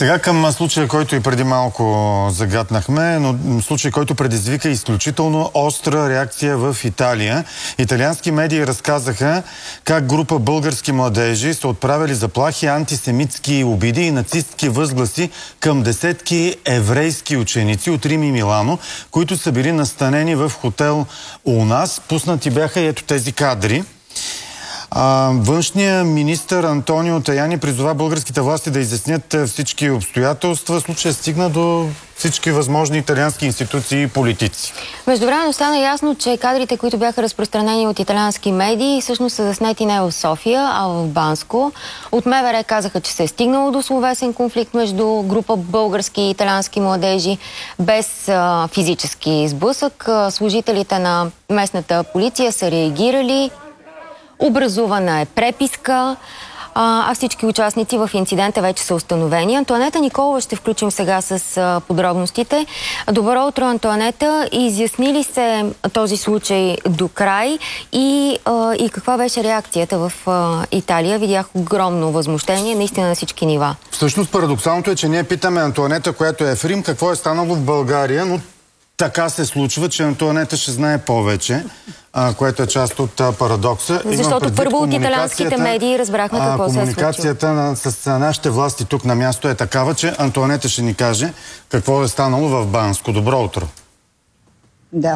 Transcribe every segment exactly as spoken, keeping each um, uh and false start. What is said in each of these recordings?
Сега към случая, който и преди малко загатнахме, но случай, който предизвика изключително остра реакция в Италия. Италиански медии разказаха как група български младежи са отправили заплахи, антисемитски обиди и нацистски възгласи към десетки еврейски ученици от Рим и Милано, които са били настанени в хотел у нас. Пуснати бяха и ето тези кадри. А, външният министър Антонио Таяни призова българските власти да изяснят всички обстоятелства. Случая стигна до всички възможни италиански институции и политици. Междувременно стана ясно, че кадрите, които бяха разпространени от италиански медии, всъщност са заснети не в София, а в Банско. От МВР казаха, че се е стигнало до словесен конфликт между група български и италиански младежи без а, физически сблъсък. Служителите на местната полиция са реагирали. Образувана е преписка, а всички участници в инцидента вече са установени. Антоанета Николова ще включим сега с подробностите. Добро утро, Антоанета. Изясни ли се този случай до край и, и каква беше реакцията в Италия? Видях огромно възмущение, наистина на всички нива. Всъщност парадоксалното е, че ние питаме Антоанета, която е в Рим, какво е станало в България, но така се случва, че Антоанета ще знае повече, а, което е част от а, парадокса. Защото първо от италианските медии разбрахме какво се е случило. Комуникацията на, с нашите власти тук на място е такава, че Антоанета ще ни каже какво е станало в Банско. Добро утро! Да.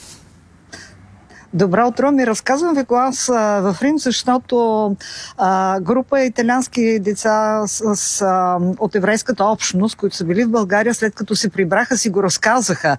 Добро утро, ми разказвам ви аз в Рим, защото а, група италиански деца с, с, а, от еврейската общност, които са били в България, след като се прибраха, си го разказаха.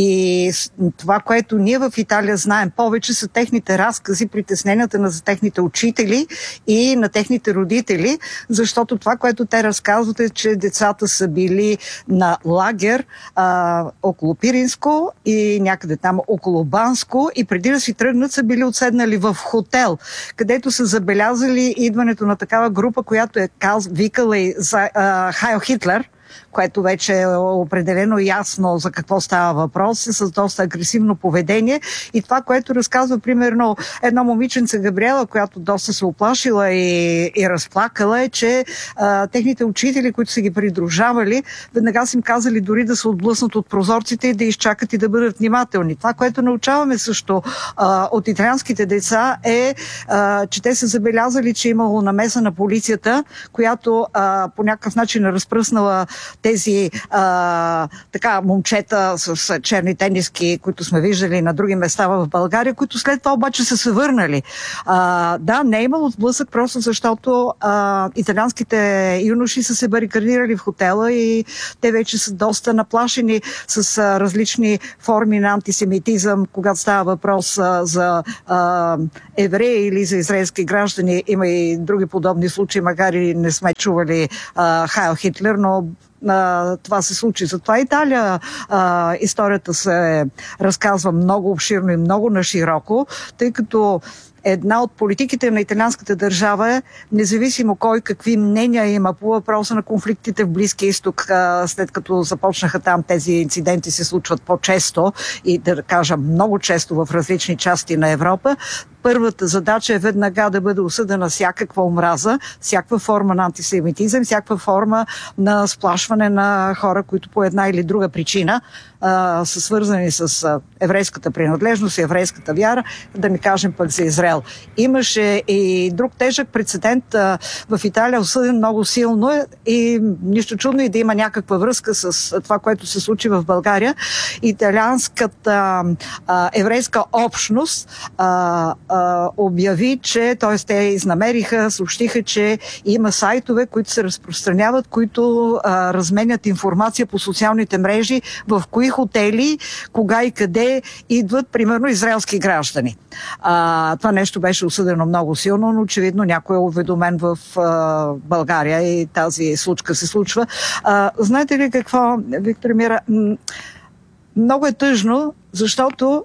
И това, което ние в Италия знаем повече, са техните разкази, притесненията на за техните учители и на техните родители, защото това, което те разказват е, че децата са били на лагер а, около Пиринско и някъде там около Банско и преди да си тръгнат, са били отседнали в хотел, където са забелязали идването на такава група, която е викала и за Хайл Хитлер, което вече е определено ясно за какво става въпрос, с доста агресивно поведение. И това, което разказва, примерно, едно момиченце Габриела, която доста се оплашила и, и разплакала, е, че а, техните учители, които са ги придружавали, веднага са им казали дори да се отблъснат от прозорците и да изчакат и да бъдат внимателни. Това, което научаваме също а, от италианските деца е, а, че те са забелязали, че е имало намеса на полицията, която а, по някакъв начин е разпръснала тези а, така момчета с черни тениски, които сме виждали на други места в България, които след това обаче са се върнали. А, да, не е имало сблъсък, просто защото а, италианските юноши са се барикадирали в хотела и те вече са доста наплашени с а, различни форми на антисемитизъм, когато става въпрос а, за а, евреи или за израелски граждани. Има и други подобни случаи, макар и не сме чували а, Хайл Хитлер, но Uh, това се случи. Затова Италия uh, историята се разказва много обширно и много нашироко, тъй като една от политиките на италианската държава е, независимо кой какви мнения има по въпроса на конфликтите в Близкия изток, след като започнаха там тези инциденти се случват по-често и да кажа много често в различни части на Европа, първата задача е веднага да бъде осъдена всякаква омраза, всякаква форма на антисемитизъм, всякаква форма на сплашване на хора, които по една или друга причина а, са свързани с а, еврейската принадлежност и еврейската вяра, да не кажем пък за Израел. Имаше и друг тежък прецедент а, в Италия, осъден много силно и нищо чудно и да има някаква връзка с това, което се случи в България. Италианската а, еврейска общност а, а, обяви, че, т.е. те изнамериха, съобщиха, че има сайтове, които се разпространяват, които а, разменят информация по социалните мрежи, в кои хотели, кога и къде идват, примерно, израелски граждани. А, това нещо беше осъдено много силно, но очевидно някой е уведомен в а, България и тази случка се случва. А, знаете ли какво, Виктор Мира? Много е тъжно, защото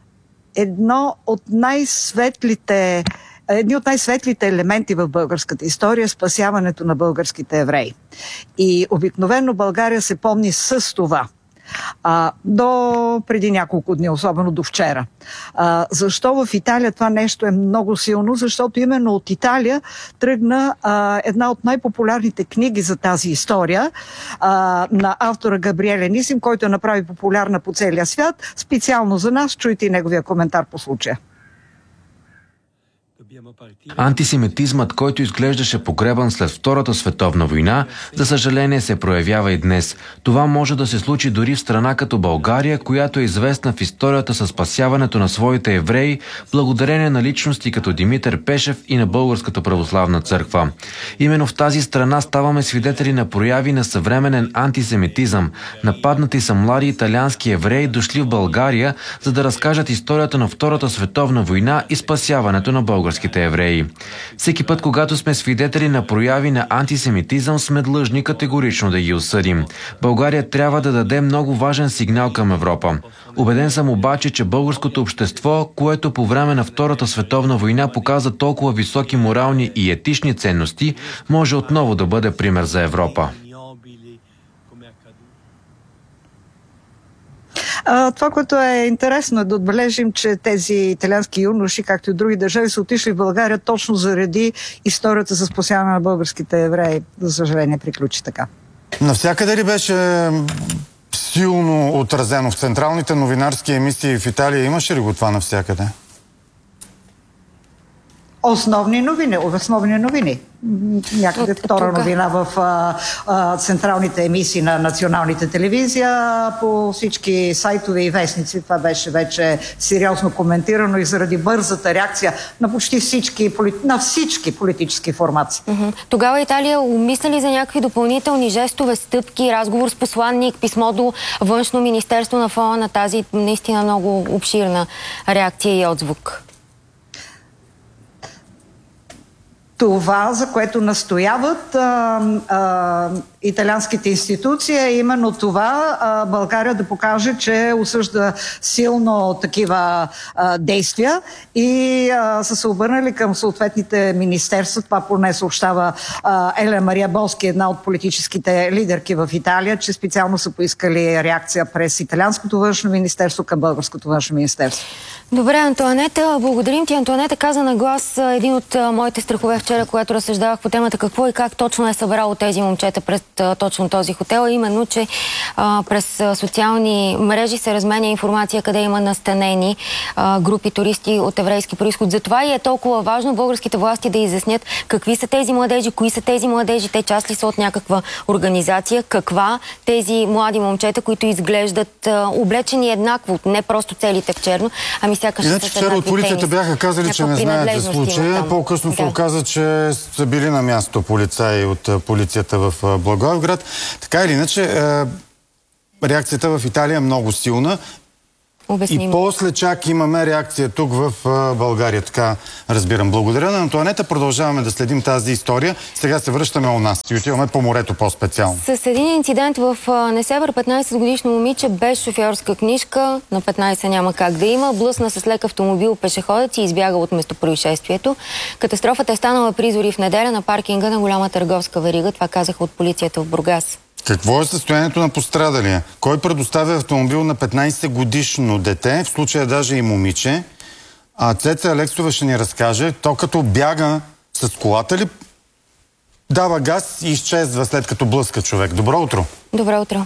едно от най-светлите Едни от най-светлите елементи в българската история е спасяването на българските евреи. И обикновено България се помни с това. А, до преди няколко дни, особено до вчера. А, защо в Италия това нещо е много силно? Защото именно от Италия тръгна а, една от най-популярните книги за тази история а, на автора Габриеле Нисим, който я направи популярна по целия свят. Специално за нас, чуйте и неговия коментар по случая. Антисемитизмът, който изглеждаше погребан след Втората световна война, за съжаление се проявява и днес. Това може да се случи дори в страна като България, която е известна в историята със спасяването на своите евреи, благодарение на личности като Димитър Пешев и на Българската православна църква. Именно в тази страна ставаме свидетели на прояви на съвременен антисемитизъм. Нападнати са млади италиански евреи, дошли в България, за да разкажат историята на Втората световна война и спасяването на българските евреи. Всеки път, когато сме свидетели на прояви на антисемитизъм, сме длъжни категорично да ги осъдим. България трябва да даде много важен сигнал към Европа. Убеден съм обаче, че българското общество, което по време на Втората световна война показа толкова високи морални и етични ценности, може отново да бъде пример за Европа. А, това, което е интересно, е да отбележим, че тези италиански юноши, както и други държави, са отишли в България точно заради историята за спасяване на българските евреи. За съжаление, приключи така. Навсякъде ли беше силно отразено? В централните новинарски емисии в Италия имаше ли го това навсякъде? Основни новини, основни новини. Някъде От, втора тука. новина в а, а, централните емисии на националните телевизия, по всички сайтове и вестници. Това беше вече сериозно коментирано и заради бързата реакция на почти всички, на всички политически формации. Mm-hmm. Тогава Италия умисля ли за някакви допълнителни жестове, стъпки, разговор с посланник, писмо до Външно министерство на фона на тази наистина много обширна реакция и отзвук? Това, за което настояват а, а, италианските институции, е именно това а, България да покаже, че осъжда силно такива а, действия и а, са се обърнали към съответните министерства. Това поне съобщава а, Елена Мария Болски, една от политическите лидерки в Италия, че специално са поискали реакция през италианското външно министерство към българското външно министерство. Добре, Антоанета, благодарим ти. Антоанета каза на глас един от моите страхове вчера, когато разсъждавах по темата какво и как точно е събрало тези момчета през точно този хотел, именно, че а, през социални мрежи се разменя информация къде има настанени а, групи туристи от еврейски произход. Затова и е толкова важно българските власти да изяснят какви са тези младежи, кои са тези младежи, те част ли са от някаква организация, каква тези млади момчета, които изглеждат а, облечени еднакво, не просто целите в черно, ами сякаш са с еднакви вчера от полицията тенис. бяха казали, че не знаят за случая. По-късно се да. оказа, че са били на място полицаи от полицията в Благоевград. Така или иначе, реакцията в Италия е много силна. Обяснимо. И после чак имаме реакция тук в България. Така разбирам. Благодаря на Антоанета. Продължаваме да следим тази история. Сега се връщаме у нас и отиваме по морето по-специално. С един инцидент в Несебър, петнайсет годишно момиче без шофьорска книжка, на петнайсет няма как да има, блъсна с лек автомобил пешеходец и избяга от местопроизшествието. Катастрофата е станала при зори в неделя на паркинга на голяма търговска верига. Това казаха от полицията в Бургас. Какво е състоянието на пострадалия? Кой предоставя автомобил на петнайсет годишно дете, в случая даже и момиче? А Цеца Алексова ще ни разкаже, то като бяга с колата ли дава газ и изчезва след като блъска човек. Добро утро! Добро утро!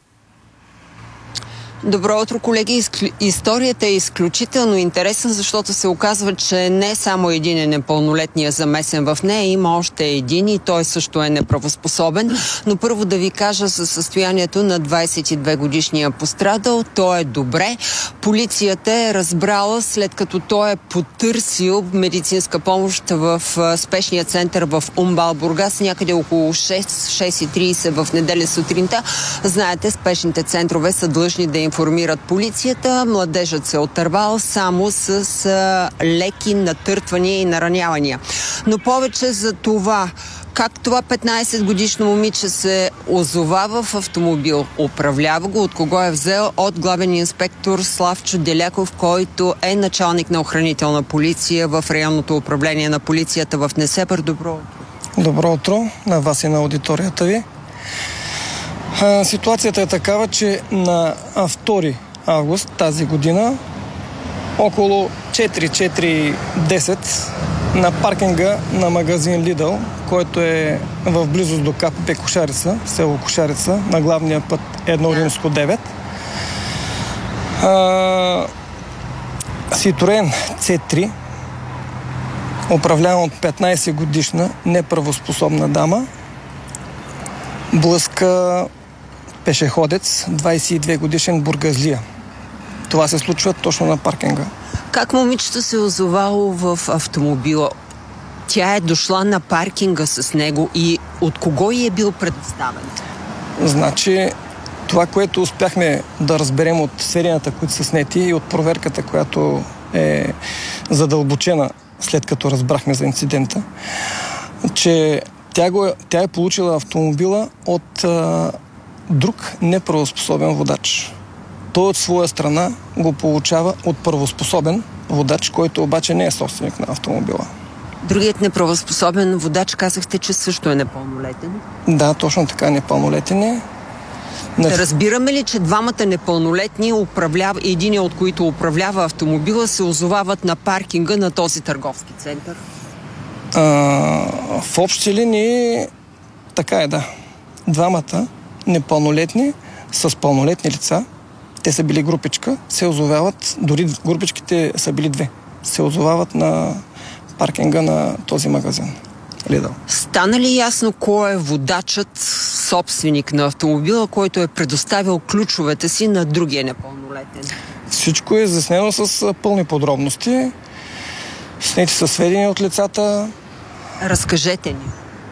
Добро утро, колеги. Историята е изключително интересна, защото се оказва, че не само един е непълнолетния замесен в нея, има още един и той също е неправоспособен. Но първо да ви кажа за състоянието на двайсет и две годишния пострадал. Той е добре. Полицията е разбрала, след като той е потърсил медицинска помощ в спешния център в Умбал, Бургас, някъде около шест и трийсет в неделя сутринта. Знаете, спешните центрове са длъжни да им информират полицията. Младежът се отървал само с а, леки натъртвания и наранявания. Но повече за това, как това петнайсет годишно момиче се озовава в автомобил, управлява го, от кого е взел, от главен инспектор Славчо Деляков, който е началник на охранителна полиция в районното управление на полицията в Несебър. Добро утро. Добро утро на вас и на аудиторията ви. А, ситуацията е такава, че на втори август тази година около четири десет на паркинга на магазин Lidl, който е в близост до КПП Кошарица, село Кошарица, на главния път едно римско девет. Citroen Си три, управляван от петнайсет годишна неправоспособна дама, блъска пешеходец, двайсет и две годишен бургазлия. Това се случва точно на паркинга. Как момичето се е озовало в автомобила? Тя е дошла на паркинга с него и от кого й е бил предоставен? Значи, това, което успяхме да разберем от серията, които са снети и от проверката, която е задълбочена след като разбрахме за инцидента, че тя, го, тя е получила автомобила от а, друг неправоспособен водач. Той от своя страна го получава от правоспособен водач, който обаче не е собственик на автомобила. Другият неправоспособен водач казахте, че също е непълнолетен? Да, точно така, непълнолетен е. Да разбираме ли, че двамата непълнолетни, управлява, единия от които управлява автомобила, се озовават на паркинга на този търговски център? А, в общи линии така е, да. Двамата непълнолетни с пълнолетни лица, те са били групичка, се озовават, дори групичките са били две, се озовават на паркинга на този магазин Lidl. Стана ли ясно кой е водачът, собственик на автомобила, който е предоставил ключовете си на другия непълнолетен? Всичко е изяснено с пълни подробности. Снети са сведения от лицата. Разкажете ни.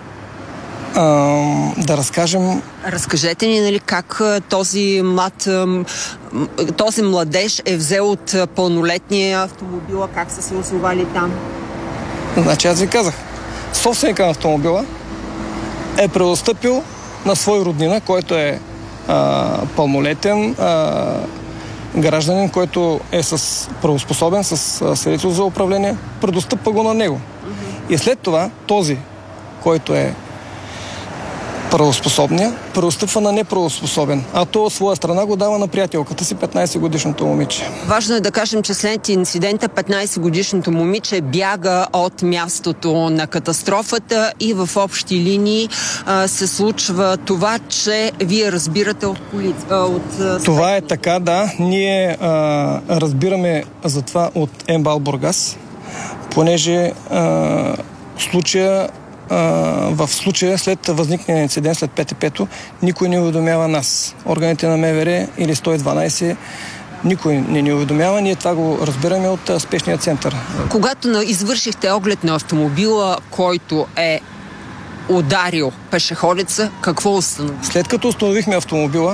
А, да разкажем... Разкажете ни, нали, как този млад, този младеж е взел от пълнолетния автомобила, как са се озовали там? Значи аз ви казах, собственика на автомобила е предостъпил на свой роднина, който е а, пълнолетен а, гражданин, който е с правоспособен, с свидетелство за управление, предостъпва го на него. И след това този, който е правоспособния, преотстъпва на неправоспособен, а то от своя страна го дава на приятелката си, петнайсет годишното момиче. Важно е да кажем, че след инцидента петнайсет годишното момиче бяга от мястото на катастрофата и в общи линии а, се случва това, че вие разбирате от полиция. От, това е така, да. Ние а, разбираме за това от МБАЛ Бургас, понеже а, случая в случая след възникнен инцидент, след пет и пет, никой не уведомява нас. Органите на МВР или сто и дванайсет, никой не ни уведомява. Ние това го разбираме от спешния център. Когато извършихте оглед на автомобила, който е ударил пешеходеца, какво установи? След като установихме автомобила,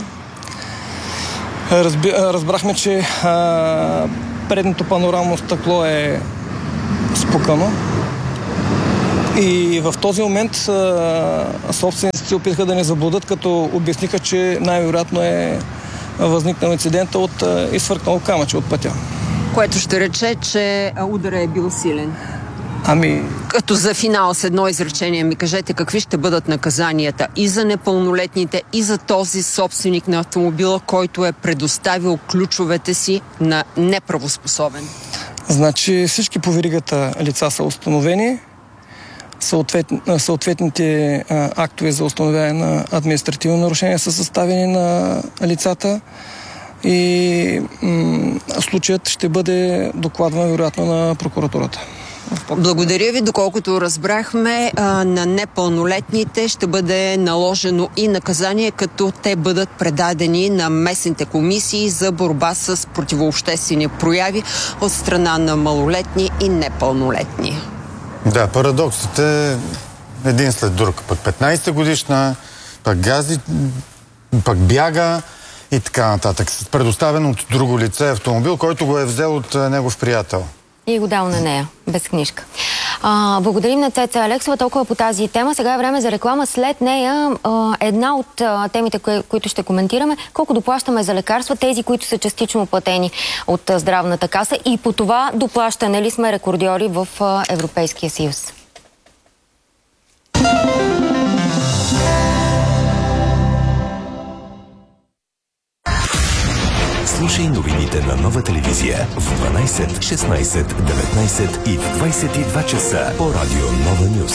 разби... разбрахме, че а, предното панорамно стъкло е спукано. И в този момент собствениците се опитаха да не заблудят, като обясниха, че най-вероятно е възникнал инцидента от изфъркнал камъче от пътя. Което ще рече, че ударът е бил силен. Ами... Като за финал с едно изречение ми кажете какви ще бъдат наказанията и за непълнолетните, и за този собственик на автомобила, който е предоставил ключовете си на неправоспособен. Значи всички по веригата лица са установени. Съответ, съответните а, актове за установяване на административно нарушение са съставени на лицата и м- случаят ще бъде докладван вероятно на прокуратурата. Благодаря ви. Доколкото разбрахме, а, на непълнолетните ще бъде наложено и наказание, като те бъдат предадени на местните комисии за борба с противообществени прояви от страна на малолетни и непълнолетни. Да, парадоксът е един след друг. Пък петнайсет годишна, пък гази, пък бяга и така нататък. Предоставен от друго лице автомобил, който го е взел от негов приятел. И го дал на нея, без книжка. А, благодарим на Цеца Алексова толкова по тази тема. Сега е време за реклама. След нея а, една от а, темите, кои, които ще коментираме, колко доплащаме за лекарства, тези, които са частично платени от а, здравната каса, и по това доплащане ли сме рекордьори в а, Европейския съюз. Слушай новините на Нова телевизия в дванайсет, шестнайсет, деветнайсет и в двайсет и два часа по радио Нова Нюз.